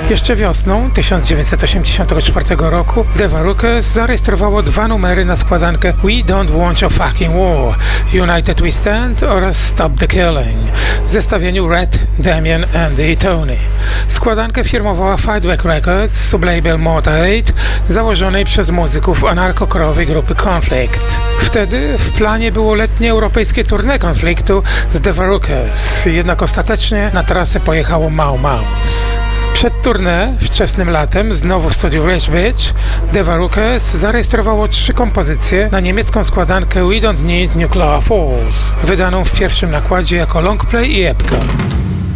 Jeszcze wiosną 1984 roku The Varukes zarejestrowało 2 numery na składankę We Don't Want Your Fucking War, United We Stand oraz Stop the Killing w zestawieniu Red, Damien, Andy i Tony. Składankę firmowała Fightback Records, sublabel Motorhead, założonej przez muzyków anarcho-korowej grupy Conflict. Wtedy w planie było letnie europejskie tournée Konfliktu z The Varukes, jednak ostatecznie na trasę pojechało Mau Maus. Przed tournée, wczesnym latem, znowu w studiu Rage Beach, The Varukes zarejestrowało 3 kompozycje na niemiecką składankę We Don't Need Nuclear Force, wydaną w pierwszym nakładzie jako longplay i epka.